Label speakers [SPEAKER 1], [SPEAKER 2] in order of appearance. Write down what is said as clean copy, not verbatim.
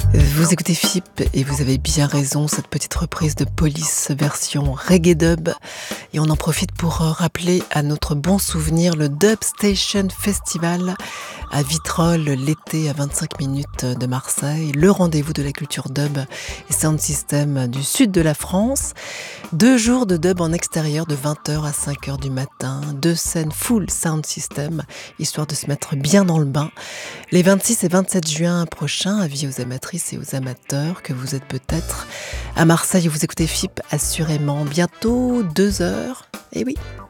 [SPEAKER 1] Vous écoutez FIP et vous avez bien raison, cette petite reprise de Police version reggae dub. Et on en profite pour rappeler à notre bon souvenir le Dub Station Festival à Vitrolles l'été à 25 minutes de Marseille. Le rendez-vous de la culture dub et sound system du sud de la France. 2 jours de dub en extérieur de 20h à 5h du matin. 2 scènes full sound system, histoire de se mettre bien dans le bain. Les 26 et 27 juin prochains, avis aux amatrices et aux amateurs que vous êtes peut-être à Marseille où vous écoutez FIP assurément. Bientôt 2 heures. Et oui.